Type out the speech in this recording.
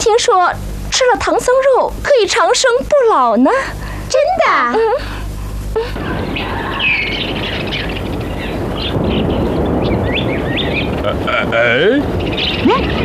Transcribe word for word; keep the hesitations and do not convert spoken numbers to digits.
听说吃了唐僧肉可以长生不老呢。 真的？ 嗯。 哎哎。